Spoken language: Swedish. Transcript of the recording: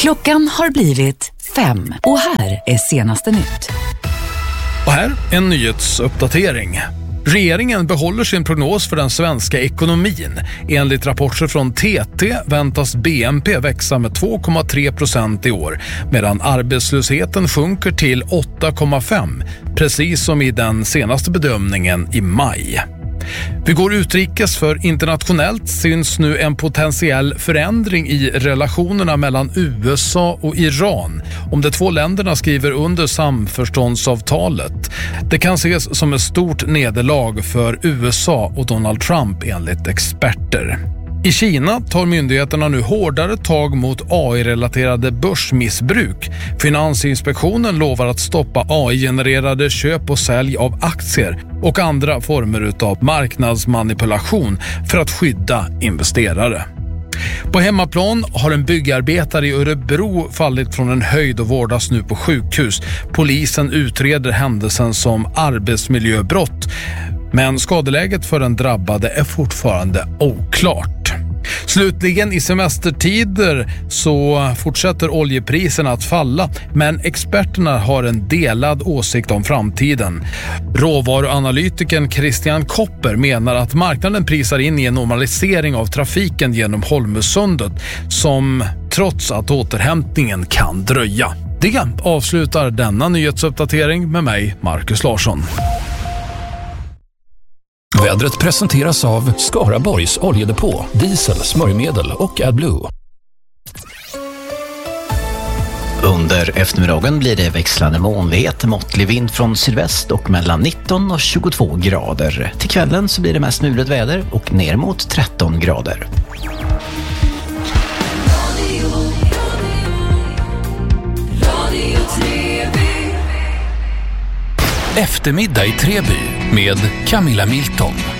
Klockan har blivit 5 och här är senaste nytt. Och här en nyhetsuppdatering. Regeringen behåller sin prognos för den svenska ekonomin. Enligt rapporter från TT väntas BNP växa med 2,3% i år, medan arbetslösheten sjunker till 8,5%, precis som i den senaste bedömningen i maj. Vi går utrikes, för internationellt syns nu en potentiell förändring i relationerna mellan USA och Iran om de två länderna skriver under samförståndsavtalet. Det kan ses som ett stort nederlag för USA och Donald Trump enligt experter. I Kina tar myndigheterna nu hårdare tag mot AI-relaterade börsmissbruk. Finansinspektionen lovar att stoppa AI-genererade köp och sälj av aktier och andra former av marknadsmanipulation för att skydda investerare. På hemmaplan har en byggarbetare i Örebro fallit från en höjd och vårdas nu på sjukhus. Polisen utreder händelsen som arbetsmiljöbrott, men skadeläget för den drabbade är fortfarande oklart. Slutligen, i semestertider så fortsätter oljepriserna att falla, men experterna har en delad åsikt om framtiden. Råvaruanalytikern Christian Kopper menar att marknaden prisar in i en normalisering av trafiken genom Holmösundet, som trots att återhämtningen kan dröja. Det avslutar denna nyhetsuppdatering med mig, Marcus Larsson. Vädret presenteras av Skaraborgs oljedepå, diesel, smörjmedel och AdBlue. Under eftermiddagen blir det växlande molnighet, måttlig vind från sydväst och mellan 19 och 22 grader. Till kvällen så blir det mest mulet väder och ner mot 13 grader. Eftermiddag i Treby med Camilla Milton.